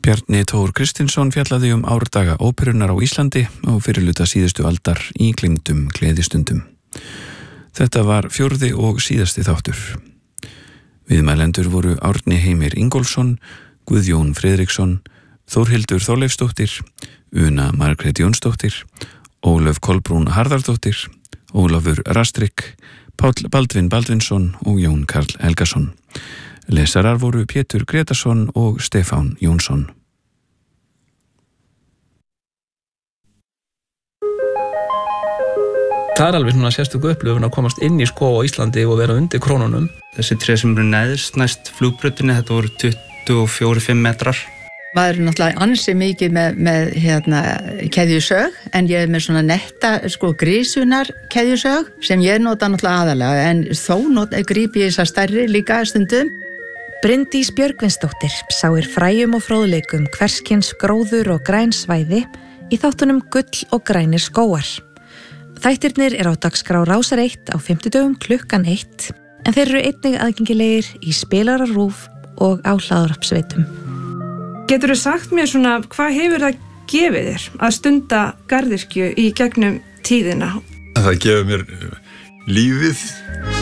Bjarni Thor Kristinsson fjallaði árdaga óperunar á Íslandi og fyrirluta síðustu aldar í gleymdum gleðistundum. Þetta var 4. og síðasti þáttur. Viðmælendur voru Árni Heimir Ingólfsson, Guðjón Friðriksson, Þórhildur Þorleifsdóttir, Una Margrét Jónsdóttir, Ólöf Kolbrún Harðardóttir, Ólafur Rastrik, Páll Baldvin Baldvinsson og Jón Karl Helgason. Lesarar voru Pétur Gretarsson og Stefán Jónsson. Það alveg svona sérstök upplifun að komast inn í skóg á Íslandi og vera undir krónunum. Þessi tré sem eru neðst næst flugbrautinni, þetta voru 24-5 metrar. Maður er náttúrulega ansi mikið með keðjusög, en ég er með svona netta grísunar keðjusög sem ég nota náttúrulega aðalega, en þó gríp ég þessar stærri líka stundum. Bryndís Björgvinsdóttir sáir fræjum og fróðleikum hverskins gróður og græn svæði í þáttunum Gull og grænir skógar. Þættirnir á dagskrá Rásar 1 á 50 klukkan 1, en þeir eru einnig aðgengilegir í Spilara RÚV og á hlaðvarpsveitum. Geturðu sagt mér svona, hvað hefur það gefið þér að stunda garðyrkju í gegnum tíðina? Það gefur mér lífið.